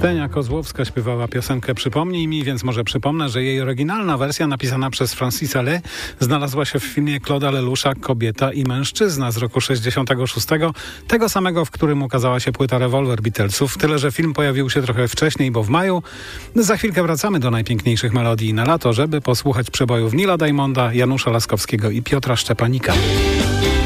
Ksenia Kozłowska śpiewała piosenkę Przypomnij mi, więc może przypomnę, że jej oryginalna wersja napisana przez Francisa Le znalazła się w filmie Claude'a Leloucha Kobieta i mężczyzna z roku 66, tego samego, w którym ukazała się płyta Rewolwer Beatlesów. Tyle, że film pojawił się trochę wcześniej, bo w maju. Za chwilkę wracamy do najpiękniejszych melodii na lato, żeby posłuchać przebojów Nila Diamonda, Janusza Laskowskiego i Piotra Szczepanika.